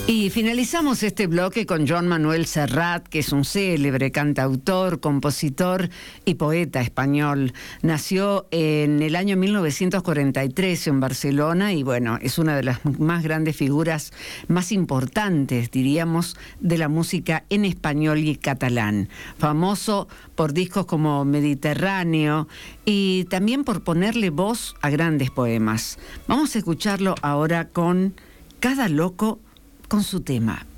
Y finalizamos este bloque con Joan Manuel Serrat, que es un célebre cantautor, compositor y poeta español. Nació en el año 1943 en Barcelona y bueno, es una de las más grandes figuras, más importantes, diríamos, de la música en español y catalán. Famoso por discos como Mediterráneo y también por ponerle voz a grandes poemas. Vamos a escucharlo ahora con Cada Loco con su tema.